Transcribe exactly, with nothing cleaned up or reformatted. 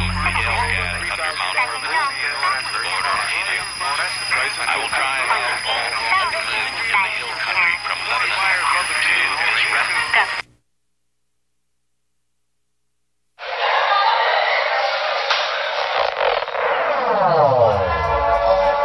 from Yale Gas under Mount Hermon, border heating. I will drive all live in the hill country from Lebanon to Israel.